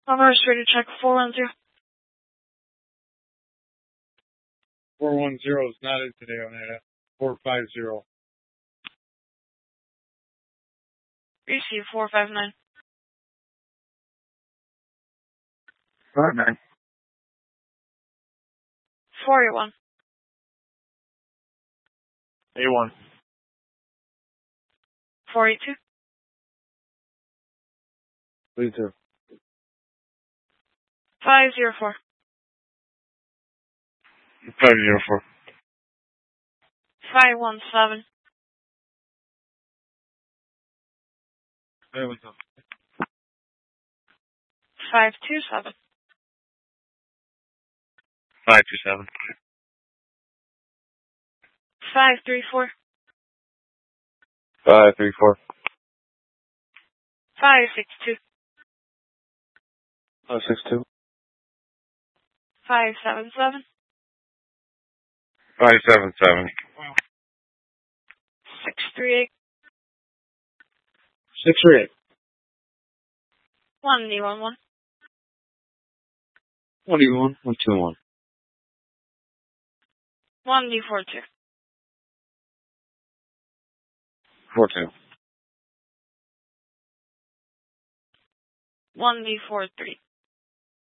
Number is ready to check 410. 410 is not in today on that. 450. Receive 459. 59. 41. A1. 42. 32. 504. 504. 517. 527. 527. 534. 534. 562. 562. 577. 577. 638. 638. 1D11. 121. 121. 1D42. 42. 1D43.